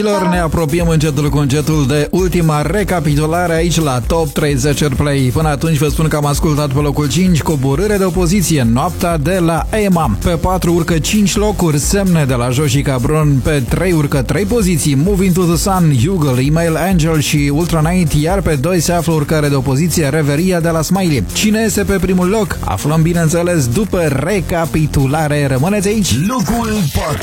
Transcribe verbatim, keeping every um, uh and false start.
Ne apropiem încetul cu încetul de ultima recapitulare aici la Top treizeci Airplay. Până atunci vă spun că am ascultat pe locul cinci coborâre de opoziție, Noaptea de la Ema. Pe patru urcă cinci locuri, Semne de la Joshi Cabron. Pe trei urcă trei poziții, Moving to the Sun, Hugel, Email Angel și Ultra Night. Iar pe doi se află urcare de opoziție, Reveria de la Smiley. Cine este pe primul loc? Aflăm bineînțeles după recapitulare. Rămâneți aici. Locul patru.